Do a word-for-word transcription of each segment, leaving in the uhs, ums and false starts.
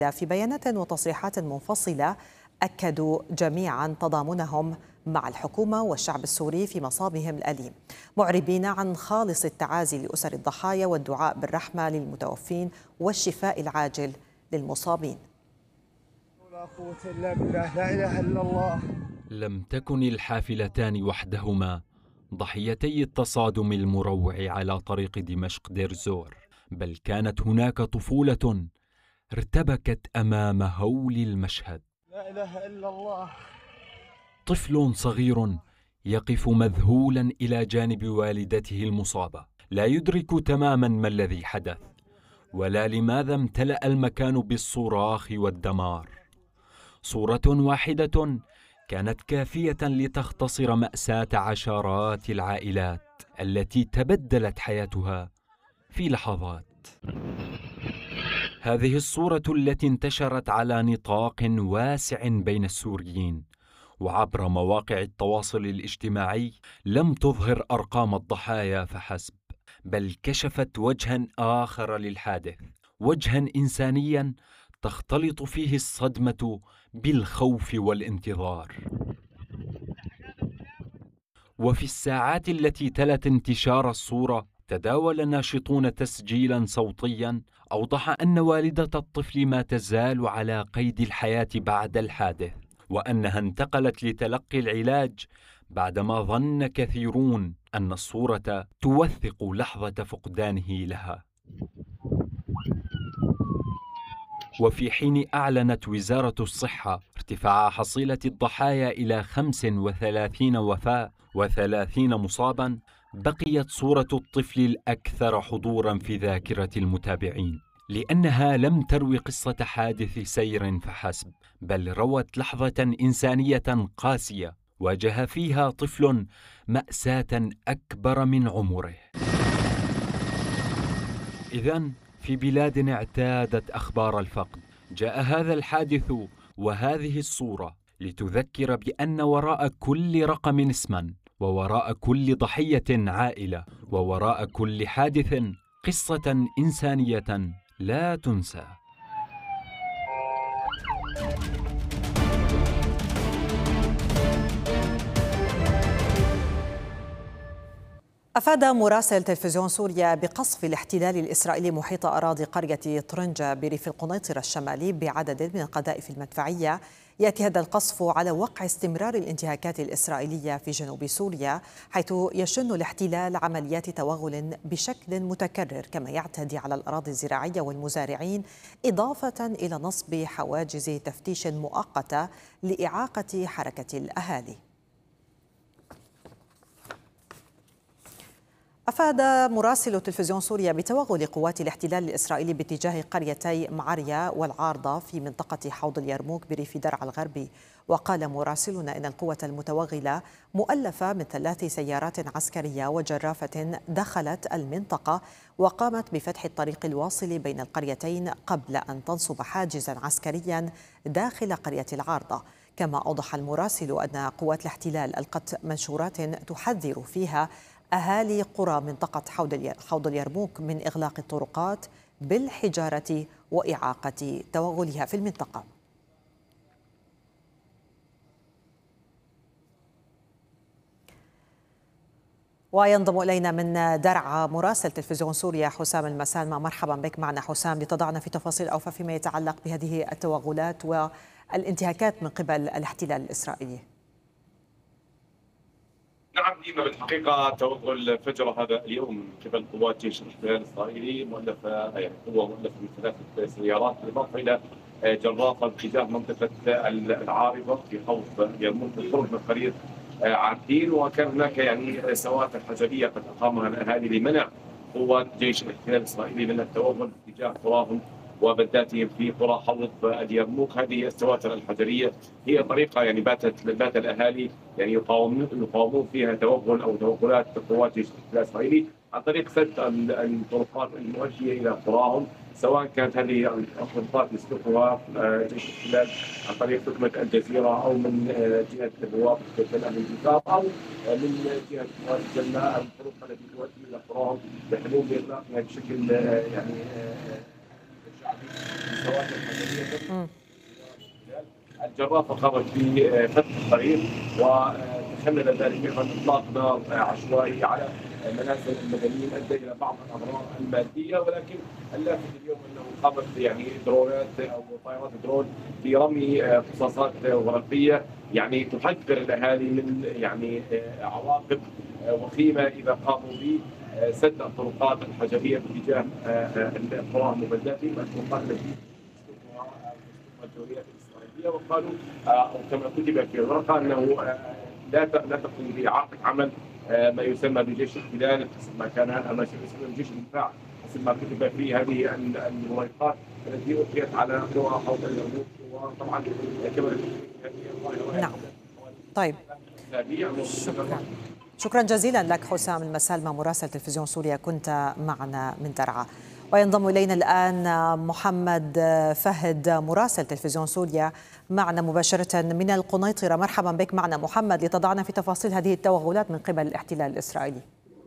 في بيانات وتصريحات منفصلة أكدوا جميعا تضامنهم مع الحكومة والشعب السوري في مصابهم الأليم، معربين عن خالص التعازي لأسر الضحايا والدعاء بالرحمة للمتوفين والشفاء العاجل للمصابين. لا قوة إلا بالله، لا إله إلا الله. لم تكن الحافلتان وحدهما ضحيتي التصادم المروع على طريق دمشق دير زور، بل كانت هناك طفولة ارتبكت أمام هول المشهد. لا إله إلا الله. طفل صغير يقف مذهولا إلى جانب والدته المصابة، لا يدرك تماما ما الذي حدث ولا لماذا امتلأ المكان بالصراخ والدمار. صورة واحدة كانت كافية لتختصر مأساة عشرات العائلات التي تبدلت حياتها في لحظات. هذه الصورة التي انتشرت على نطاق واسع بين السوريين وعبر مواقع التواصل الاجتماعي لم تظهر أرقام الضحايا فحسب، بل كشفت وجها آخر للحادث، وجها إنسانيا تختلط فيه الصدمة بالخوف والانتظار. وفي الساعات التي تلت انتشار الصورة تداول ناشطون تسجيلا صوتيا أوضح أن والدة الطفل ما تزال على قيد الحياة بعد الحادث، وأنها انتقلت لتلقي العلاج بعدما ظن كثيرون أن الصورة توثق لحظة فقدانه لها. وفي حين أعلنت وزارة الصحة ارتفاع حصيلة الضحايا إلى خمس وثلاثين وفاة وثلاثين مصابا، بقيت صورة الطفل الأكثر حضورا في ذاكرة المتابعين، لأنها لم تروي قصة حادث سير فحسب، بل روت لحظة إنسانية قاسية واجه فيها طفل مأساة أكبر من عمره. إذن في بلاد اعتادت أخبار الفقد، جاء هذا الحادث وهذه الصورة لتذكر بأن وراء كل رقم اسما، ووراء كل ضحية عائلة، ووراء كل حادث قصة إنسانية لا تنسى. أفاد مراسل تلفزيون سوريا بقصف الاحتلال الإسرائيلي محيط أراضي قرية طرنجة بريف القنيطرة الشمالي بعدد من القذائف المدفعية. يأتي هذا القصف على وقع استمرار الانتهاكات الإسرائيلية في جنوب سوريا، حيث يشن الاحتلال عمليات توغل بشكل متكرر كما يعتدي على الأراضي الزراعية والمزارعين، إضافة إلى نصب حواجز تفتيش مؤقتة لإعاقة حركة الأهالي. أفاد مراسل تلفزيون سوريا بتوغل قوات الاحتلال الإسرائيلي باتجاه قريتي معرية والعارضة في منطقة حوض اليرموك بريف درعا الغربي. وقال مراسلنا إن القوة المتوغلة مؤلفة من ثلاث سيارات عسكرية وجرافة دخلت المنطقة وقامت بفتح الطريق الواصل بين القريتين قبل أن تنصب حاجزا عسكريا داخل قرية العارضة. كما أوضح المراسل أن قوات الاحتلال ألقت منشورات تحذر فيها أهالي قرى منطقة حوض اليرموك من إغلاق الطرقات بالحجارة وإعاقة توغلها في المنطقة. وينضم إلينا من درعا مراسل تلفزيون سوريا حسام المسالمة. مرحبا بك معنا حسام، لتضعنا في تفاصيل أوفى فيما يتعلق بهذه التوغلات والانتهاكات من قبل الاحتلال الإسرائيلي. نعم ديما بالحقيقه توغل فجر هذا اليوم من قبل قوات جيش الاحتلال الاسرائيلي مؤلفه، يعني قوه مؤلفه من ثلاث سيارات بالاضافه الى جرافه باتجاه منطقه العارضه في حوض يرموك بالقرب من قريه عابدين. وكان هناك يعني سواتر حجريه قد اقامها الاهالي لمنع قوات جيش الاحتلال الاسرائيلي من التوغل باتجاه قراهم وبلداتهم في قرى حوض اليرموك. هذه السواتر الحجريه هي طريقه يعني باتت بات الاهالي يعني يقاومون يقاومون فيها توغل او توغلات قوات جيش الاحتلال الاسرائيلي عن طريق سد الطرقات المؤديه الى قراهم، سواء كانت هذه الطرقات يسلكها جيش الاحتلال عن طريق حكمه الجزيره او من جهه الروابط بين اهل الجزار او من جهه وادي الجنه، الطرق التي تؤدي الى قراهم يحلون باغلاقها بشكل يعني الجرافة قامت بفتح الطريق وتخلل ذلك أيضا إطلاق نار عشوائي على منازل المدنيين أدى إلى بعض الأضرار المادية، ولكن اللافت اليوم أنه قامت يعني درونات أو طائرات درون برمي قصاصات ورقية يعني تحذر الأهالي من يعني عواقب وخيمة إذا قاموا بسد الطرقات الحجرية باتجاه القرى المبلدات والطرقات التي الجمهورية الإسرائيلية، وقالوا أو كما كتب في الورقة أنه لا لا تقوم بإعاقة عمل ما يسمى بجيش الاحتلال حسب ما كان ما يسمى بجيش الدفاع حسب ما كتب في هذه الورقات التي ألقيت على قرى حول اليرموك. وطبعا كما نعم. طيب شكرا شكرا جزيلا لك حسام المسالمة مراسل تلفزيون سوريا، كنت معنا من درعا. وينضم إلينا الآن محمد فهد مراسل تلفزيون سوريا معنا مباشرة من القنيطرة. مرحبا بك معنا محمد لتضعنا في تفاصيل هذه التوغلات من قبل الاحتلال الإسرائيلي.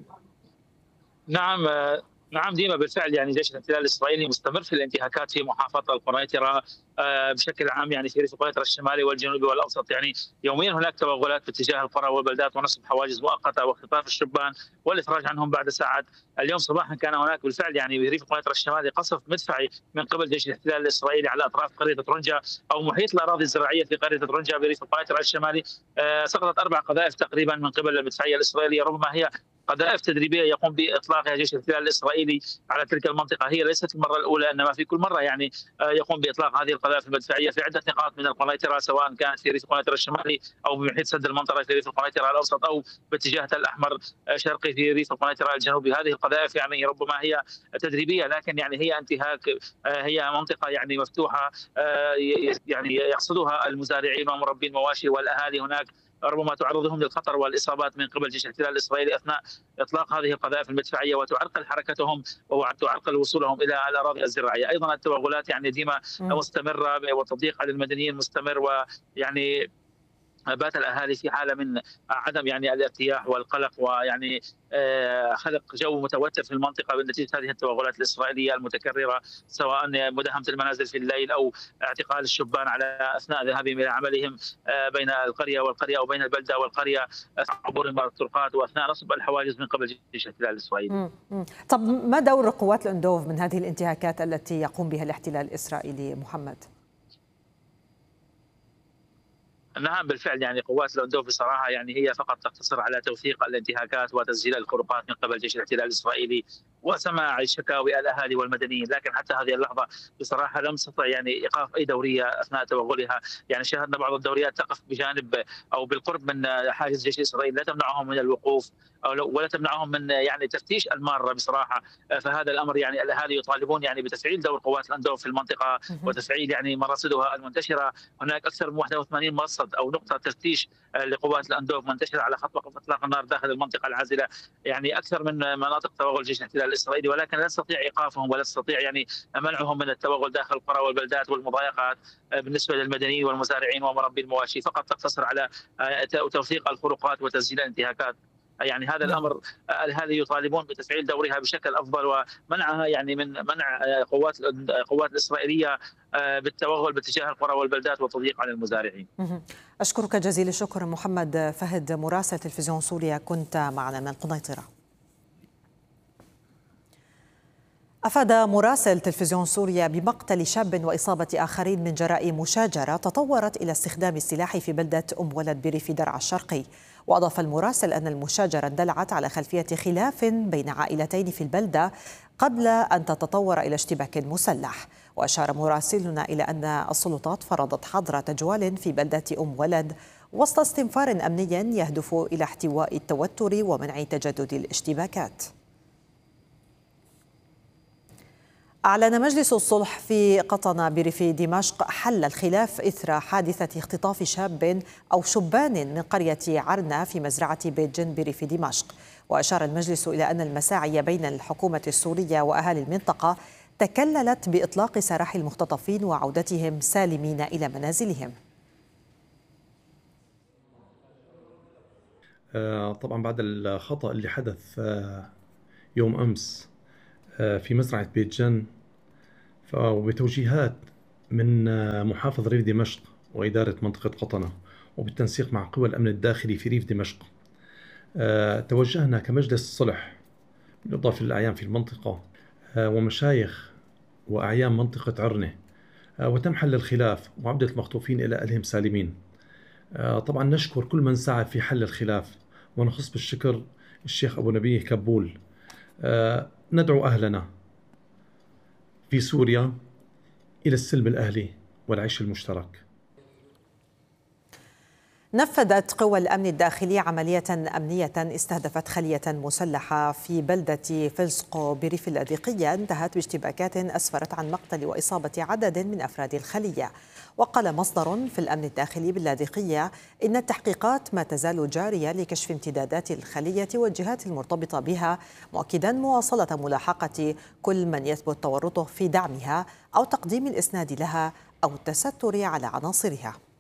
نعم نعم ديما بالفعل يعني جيش الاحتلال الاسرائيلي مستمر في الانتهاكات في محافظه القنيطره بشكل عام، يعني في ريف القنيطره الشمالي والجنوبي والاوسط، يعني يوميا هناك توغلات باتجاه القرى والبلدات ونصب حواجز مؤقته واختطاف الشبان والاخراج عنهم بعد ساعات. اليوم صباحا كان هناك بالفعل يعني في ريف القنيطره الشمالي قصف مدفعي من قبل جيش الاحتلال الاسرائيلي على اطراف قريه طرنجه او محيط الاراضي الزراعيه في قريه طرنجه بريف القنيطره الشمالي. سقطت اربع قذائف تقريبا من قبل المدفعيه الاسرائيليه، ربما هي قذائف تدريبيه يقوم باطلاقها جيش الاحتلال الاسرائيلي على تلك المنطقه. هي ليست المره الاولى، انما في كل مره يعني يقوم باطلاق هذه القذائف المدفعيه في عده نقاط من القنيطره، سواء كانت في ريف القنيطره الشمالي او بمحيط سد المنطره في ريف القنيطره الاوسط او باتجاه تل احمر شرقي في ريف القنيطره الجنوبي. هذه القذائف يعني ربما هي تدريبيه، لكن يعني هي انتهاك، هي منطقه يعني مفتوحه يعني يقصدها المزارعين ومربي المواشي والاهالي هناك، ربما تعرضهم للخطر والاصابات من قبل جيش الاحتلال الاسرائيلي اثناء اطلاق هذه القذائف المدفعيه، وتعرقل حركتهم وتعرقل وصولهم الى الاراضي الزراعيه. ايضا التوغلات يعني ديما مستمره والتضييق على المدنيين مستمر، ويعني بات الاهالي في حاله من عدم يعني الارتياح والقلق، ويعني خلق جو متوتر في المنطقه نتيجه هذه التوغلات الاسرائيليه المتكرره، سواء مداهمه المنازل في الليل او اعتقال الشبان على اثناء ذهابهم الى عملهم بين القريه والقريه او بين البلده والقريه، عبورهم الطرقات واثناء نصب الحواجز من قبل جيش الاحتلال الاسرائيلي. طب ما دور قوات الاندوف من هذه الانتهاكات التي يقوم بها الاحتلال الاسرائيلي محمد؟ نعم بالفعل يعني قوات الاندوف بصراحه يعني هي فقط تقتصر على توثيق الانتهاكات وتسجيل الخروقات من قبل جيش الاحتلال الاسرائيلي وسماع شكاوي الاهالي والمدنيين، لكن حتى هذه اللحظه بصراحه لم تستطع يعني ايقاف اي دوريه اثناء توغلها. يعني شاهدنا بعض الدوريات تقف بجانب او بالقرب من حاجز الجيش الاسرائيلي، لا تمنعهم من الوقوف ولا تمنعهم من يعني تفتيش الماره بصراحه. فهذا الامر يعني الاهالي يطالبون يعني بتفعيل دور قوات الاندوف في المنطقه وتفعيل يعني مرصدها المنتشره. هناك اكثر من واحد وثمانين مرصد او نقطه تفتيش لقوات الاندوف منتشره على خط وقف اطلاق النار داخل المنطقه العازله، يعني اكثر من مناطق توغل جيش الاحتلال الاسرائيلي، ولكن لا نستطيع ايقافهم ولا نستطيع يعني منعهم من التوغل داخل القرى والبلدات والمضايقات بالنسبه للمدنيين والمزارعين ومربي المواشي. فقط تقتصر على توثيق الخروقات وتسجيل الانتهاكات. يعني هذا الامر الاهالي يطالبون بتفعيل دورها بشكل افضل ومنعها يعني من منع قوات القوات الاسرائيليه بالتوغل باتجاه القرى والبلدات والتضييق على المزارعين. اشكرك جزيل الشكر محمد فهد مراسل تلفزيون سوريا، كنت معنا من القنيطره. أفاد مراسل تلفزيون سوريا بمقتل شاب وإصابة آخرين من جراء مشاجرة تطورت إلى استخدام السلاح في بلدة أم ولد بريف درعا الشرقي. وأضاف المراسل أن المشاجرة اندلعت على خلفية خلاف بين عائلتين في البلدة قبل أن تتطور إلى اشتباك مسلح. وأشار مراسلنا إلى أن السلطات فرضت حظر تجوال في بلدة أم ولد وسط استنفار أمني يهدف إلى احتواء التوتر ومنع تجدد الاشتباكات. أعلن مجلس الصلح في قطنة بريف دمشق حل الخلاف إثر حادثة اختطاف شاب أو شبان من قرية عرنا في مزرعة بيت جن بريف دمشق. وأشار المجلس إلى أن المساعي بين الحكومة السورية وأهالي المنطقة تكللت بإطلاق سراح المختطفين وعودتهم سالمين إلى منازلهم. طبعا بعد الخطأ اللي حدث يوم أمس في مزرعة بيت جن وبتوجيهات من محافظ ريف دمشق وإدارة منطقة قطنة وبالتنسيق مع قوى الأمن الداخلي في ريف دمشق، توجهنا كمجلس صلح بالإضافة للأعيان في المنطقة ومشايخ وأعيان منطقة عرنة، وتم حل الخلاف وعودة المخطوفين إلى أهلهم سالمين. طبعا نشكر كل من سعى في حل الخلاف، ونخص بالشكر الشيخ أبو نبيه كبول. ندعو أهلنا في سوريا إلى السلم الأهلي والعيش المشترك. نفذت قوى الأمن الداخلي عملية أمنية استهدفت خلية مسلحة في بلدة فلسقو بريف اللاذقية انتهت باشتباكات أسفرت عن مقتل وإصابة عدد من أفراد الخلية. وقال مصدر في الأمن الداخلي باللاذقية إن التحقيقات ما تزال جارية لكشف امتدادات الخلية والجهات المرتبطة بها، مؤكدا مواصلة ملاحقة كل من يثبت تورطه في دعمها أو تقديم الإسناد لها أو التستر على عناصرها.